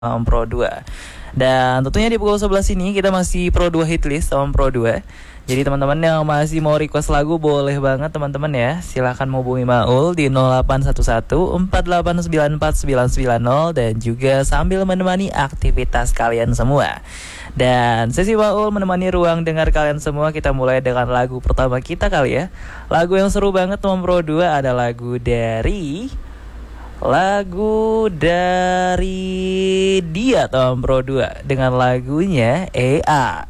Pro 2. Dan tentunya di pukul 11 ini kita masih Pro 2 hitlist sama Pro 2. Jadi teman-teman yang masih mau request lagu boleh banget teman-teman ya. Silahkan hubungi Maul di 0811 4894 990 dan juga sambil menemani aktivitas kalian semua. Dan sesi Maul menemani ruang dengar kalian semua. Kita mulai dengan lagu pertama kita kali ya. Lagu yang seru banget teman Pro 2 ada lagu dari dia Tom Pro 2 dengan lagunya EA.